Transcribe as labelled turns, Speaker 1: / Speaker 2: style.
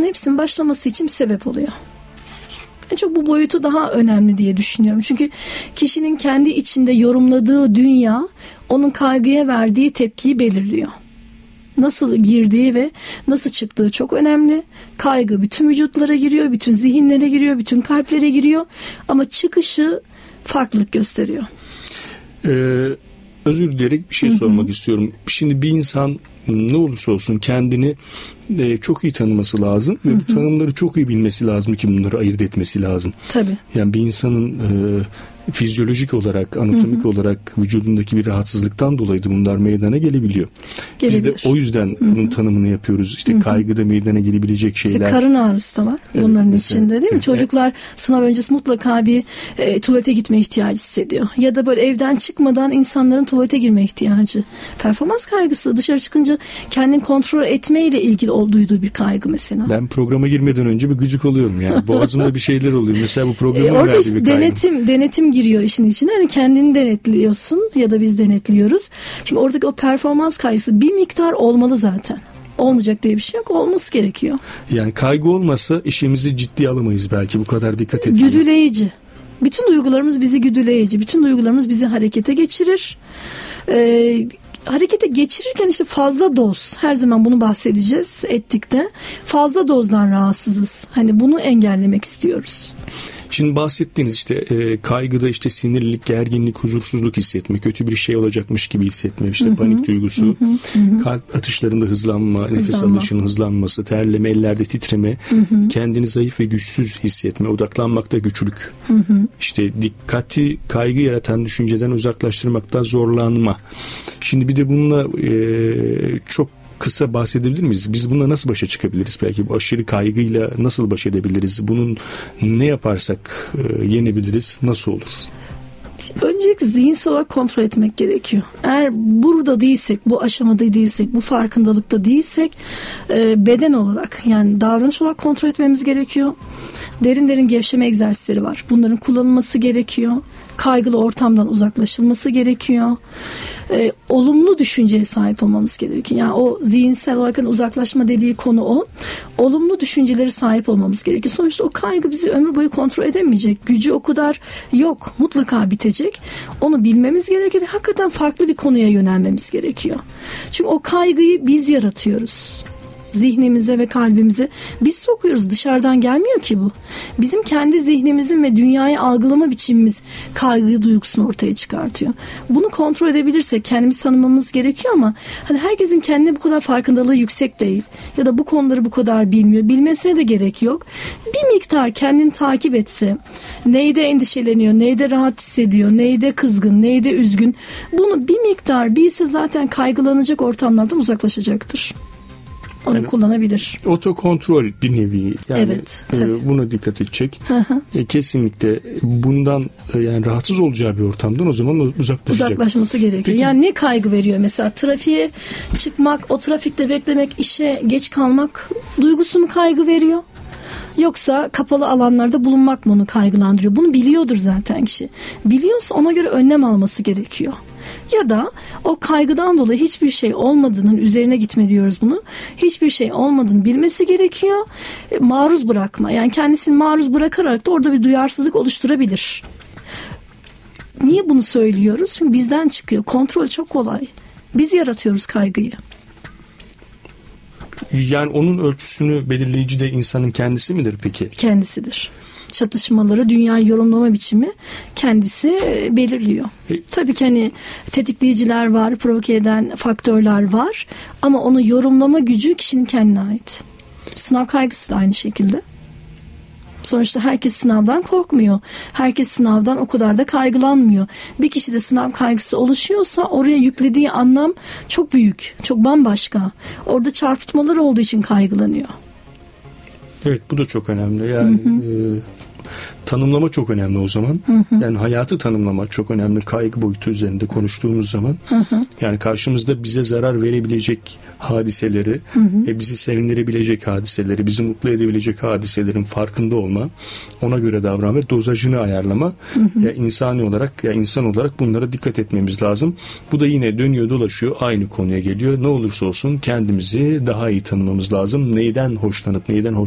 Speaker 1: hepsinin başlaması için bir sebep oluyor. Çok bu boyutu daha önemli diye düşünüyorum. Çünkü kişinin kendi içinde yorumladığı dünya onun kaygıya verdiği tepkiyi belirliyor. Nasıl girdiği ve nasıl çıktığı çok önemli. Kaygı bütün vücutlara giriyor, bütün zihinlere giriyor, bütün kalplere giriyor. Ama çıkışı farklılık gösteriyor.
Speaker 2: Özür dileyerek bir şey sormak istiyorum. Şimdi bir insan ne olursa olsun kendini çok iyi tanıması lazım ve bu tanımları çok iyi bilmesi lazım ki bunları ayırt etmesi lazım.
Speaker 1: Tabii.
Speaker 2: Yani bir insanın fizyolojik olarak, anatomik olarak vücudundaki bir rahatsızlıktan dolayı da bunlar meydana gelebiliyor.
Speaker 1: Gelebilir.
Speaker 2: Biz de o yüzden bunun tanımını yapıyoruz. İşte kaygıda meydana gelebilecek şeyler.
Speaker 1: İşte karın ağrısı da var bunların
Speaker 2: mesela,
Speaker 1: içinde değil mi? Çocuklar sınav öncesi mutlaka bir tuvalete gitme ihtiyacı hissediyor. Ya da böyle evden çıkmadan insanların tuvalete girme ihtiyacı. Performans kaygısı, dışarı çıkınca kendini kontrol etmeyle ilgili duyduğu bir kaygı mesela.
Speaker 2: Ben programa girmeden önce bir gıcık oluyorum yani. Boğazımda bir şeyler oluyor. Mesela bu programın verdiği bir kaygı.
Speaker 1: Denetim giriyor işin içine. Hani kendini denetliyorsun ya da biz denetliyoruz. Çünkü oradaki o performans kaygısı bir miktar olmalı zaten. Olmayacak diye bir şey yok. Olması gerekiyor. Yani
Speaker 2: kaygı olmasa işimizi ciddiye alamayız belki. Bu kadar dikkat etmeyiz.
Speaker 1: Güdüleyici. Bütün duygularımız bizi güdüleyici. Bütün duygularımız bizi harekete geçirir. Harekete geçirirken işte fazla doz, her zaman bunu bahsedeceğiz ettikte, fazla dozdan rahatsızız. Hani bunu engellemek istiyoruz.
Speaker 2: Şimdi bahsettiğiniz işte kaygıda işte sinirlilik, gerginlik, huzursuzluk hissetme, kötü bir şey olacakmış gibi hissetme, işte panik duygusu, kalp atışlarında hızlanma, nefes alışının hızlanması, terleme, ellerde titreme, kendini zayıf ve güçsüz hissetme, odaklanmakta güçlük, işte dikkati kaygı yaratan düşünceden uzaklaştırmakta zorlanma. Şimdi bir de bununla çok kısa bahsedebilir miyiz? Biz bununla nasıl başa çıkabiliriz? Belki bu aşırı kaygıyla nasıl baş edebiliriz? Bunun ne yaparsak yenebiliriz? Nasıl olur?
Speaker 1: Öncelikle zihinsel olarak kontrol etmek gerekiyor. Eğer burada değilsek, bu aşamada değilsek, bu farkındalıkta değilsek beden olarak yani davranış olarak kontrol etmemiz gerekiyor. Derin derin gevşeme egzersizleri var. Bunların kullanılması gerekiyor. Kaygılı ortamdan uzaklaşılması gerekiyor. Olumlu düşünceye sahip olmamız gerekiyor. Yani o zihinsel olarak uzaklaşma dediği konu o. Olumlu düşünceleri sahip olmamız gerekiyor. Sonuçta o kaygı bizi ömür boyu kontrol edemeyecek. Gücü o kadar yok. Mutlaka bitecek. Onu bilmemiz gerekiyor ve hakikaten farklı bir konuya yönelmemiz gerekiyor. Çünkü o kaygıyı biz yaratıyoruz. Zihnimize ve kalbimize biz sokuyoruz. Dışarıdan gelmiyor ki bu. Bizim kendi zihnimizin ve dünyayı algılama biçimimiz kaygı duygusunu ortaya çıkartıyor. Bunu kontrol edebilirsek kendimizi tanımamız gerekiyor ama hani herkesin kendine bu kadar farkındalığı yüksek değil. Ya da bu konuları bu kadar bilmiyor. Bilmesine de gerek yok. Bir miktar kendini takip etse, neyde endişeleniyor, neyde rahat hissediyor, neyde kızgın, neyde üzgün. Bunu bir miktar bilse zaten kaygılanacak ortamlardan uzaklaşacaktır. Onu yani kullanabilir.
Speaker 2: Otokontrol bir nevi. Yani
Speaker 1: evet.
Speaker 2: Buna dikkat edecek. Kesinlikle bundan yani rahatsız olacağı bir ortamdan o zaman
Speaker 1: uzaklaşması gerekiyor. Peki, yani ne kaygı veriyor? Mesela trafiğe çıkmak, o trafikte beklemek, işe geç kalmak duygusu mu kaygı veriyor? Yoksa kapalı alanlarda bulunmak mı onu kaygılandırıyor? Bunu biliyordur zaten kişi. Biliyorsa ona göre önlem alması gerekiyor. Ya da o kaygıdan dolayı hiçbir şey olmadığının üzerine gitme diyoruz bunu. Hiçbir şey olmadığını bilmesi gerekiyor. Maruz bırakma. Yani kendisini maruz bırakarak da orada bir duyarsızlık oluşturabilir. Niye bunu söylüyoruz? Çünkü bizden çıkıyor. Kontrol çok kolay. Biz yaratıyoruz kaygıyı.
Speaker 2: Yani onun ölçüsünü belirleyici de insanın kendisi midir peki?
Speaker 1: Kendisidir. Çatışmaları, dünyayı yorumlama biçimi kendisi belirliyor. Tabii ki hani tetikleyiciler var, provoke eden faktörler var ama onu yorumlama gücü kişinin kendine ait. Sınav kaygısı da aynı şekilde. Sonuçta herkes sınavdan korkmuyor. Herkes sınavdan o kadar da kaygılanmıyor. Bir kişide sınav kaygısı oluşuyorsa oraya yüklediği anlam çok büyük, çok bambaşka. Orada çarpıtmalar olduğu için kaygılanıyor.
Speaker 2: Evet, bu da çok önemli. Yani tanımlama çok önemli o zaman. Yani hayatı tanımlama çok önemli. Kaygı boyutu üzerinde konuştuğumuz zaman. Yani karşımızda bize zarar verebilecek hadiseleri, bizi sevindirebilecek hadiseleri, bizi mutlu edebilecek hadiselerin farkında olma, ona göre davranma ve dozajını ayarlama. Ya insan olarak bunlara dikkat etmemiz lazım. Bu da yine dönüyor dolaşıyor aynı konuya geliyor. Ne olursa olsun kendimizi daha iyi tanımamız lazım. Neyden hoşlanıp neyden